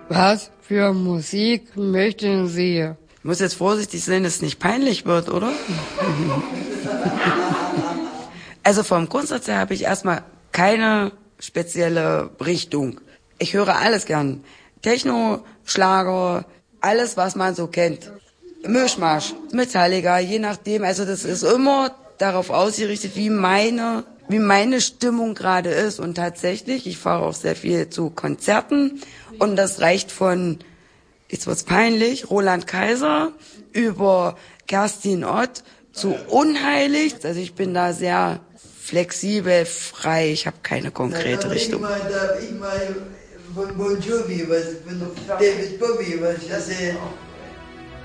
Was für Musik möchten Sie? Ich muss jetzt vorsichtig sein, dass es nicht peinlich wird, oder? Also vom Grundsatz her habe ich erstmal keine spezielle Richtung. Ich höre alles gern. Techno, Schlager, alles, was man so kennt. Mischmasch, Metallica, je nachdem. Also das ist immer darauf ausgerichtet, wie meine Stimmung gerade ist. Und tatsächlich, ich fahre auch sehr viel zu Konzerten und das reicht von, jetzt wird's peinlich, Roland Kaiser über Kerstin Ott zu Unheilig. Also ich bin da sehr flexibel, frei. Ich habe keine konkrete Richtung. Ich mal von Bon Jovi, von David Bowie, was ich